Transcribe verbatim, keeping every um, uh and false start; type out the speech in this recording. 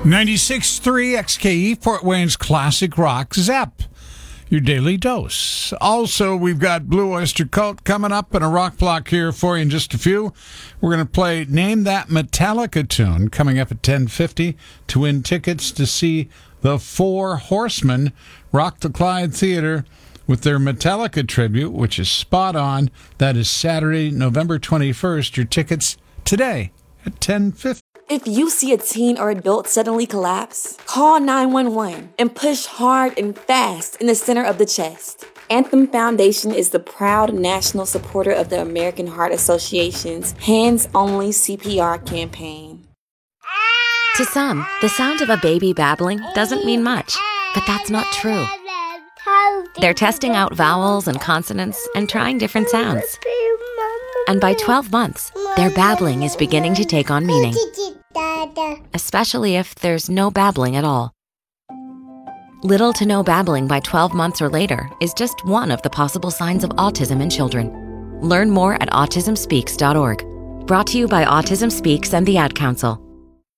ninety-six point three X K E, Fort Wayne's classic rock, Zep. Your daily dose. Also, we've got Blue Oyster Cult coming up and a rock block here for you in just a few. We're going to play Name That Metallica Tune coming up at ten fifty to win tickets to see the Four Horsemen rock the Clyde Theater with their Metallica tribute, which is spot on. That is Saturday, November twenty-first. Your tickets today at ten fifty. If you see a teen or adult suddenly collapse, call nine one one and push hard and fast in the center of the chest. Anthem Foundation is the proud national supporter of the American Heart Association's Hands Only C P R campaign. To some, the sound of a baby babbling doesn't mean much, but that's not true. They're testing out vowels and consonants and trying different sounds. And by twelve months, their babbling is beginning to take on meaning, especially if there's no babbling at all. Little to no babbling by twelve months or later is just one of the possible signs of autism in children. Learn more at autism speaks dot org. Brought to you by Autism Speaks and the Ad Council.